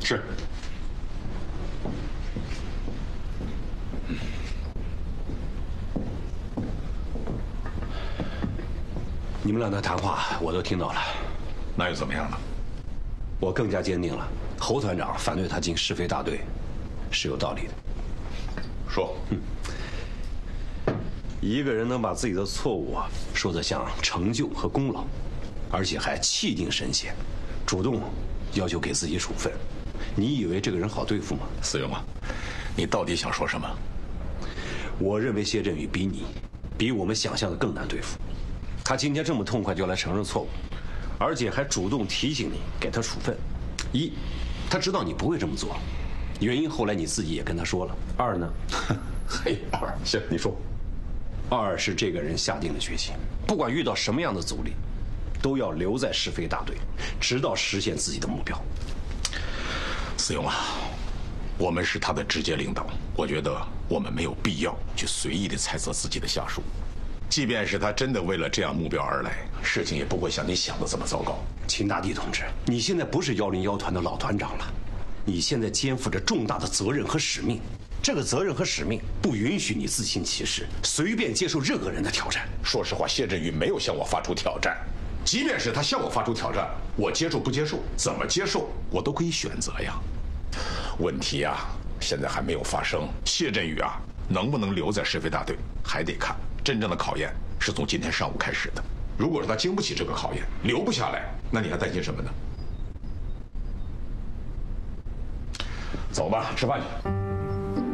是。 你们俩的谈话我都听到了， 那又怎么样了？ 我更加坚定了，侯团长反对他进是非大队是有道理的。 说。 一个人能把自己的错误说得像成就和功劳，而且还气定神闲，主动要求给自己处分，你以为这个人好对付吗？ 思勇啊，你到底想说什么？ 我认为谢振宇比我们想象的更难对付。他今天这么痛快就来承认错误，而且还主动提醒你给他处分。一，他知道你不会这么做，原因后来你自己也跟他说了。二呢？ 嘿，行，你说。 二是这个人下定了决心，不管遇到什么样的阻力，都要留在是非大队，直到实现自己的目标。 思勇啊，我们是他的直接领导，我觉得我们没有必要去随意的猜测自己的下属。即便是他真的为了这样目标而来，事情也不会像你想的这么糟糕。 秦大地同志，你现在不是101团的老团长了，你现在肩负着重大的责任和使命。这个责任和使命不允许你自行其事，随便接受任何人的挑战。 说实话，谢振宇没有向我发出挑战，即便是他向我发出挑战，我接受不接受，怎么接受，我都可以选择呀。问题啊，现在还没有发生。谢振宇啊，能不能留在是非大队，还得看。真正的考验是从今天上午开始的。如果是他经不起这个考验，留不下来，那你还担心什么呢？走吧，吃饭去。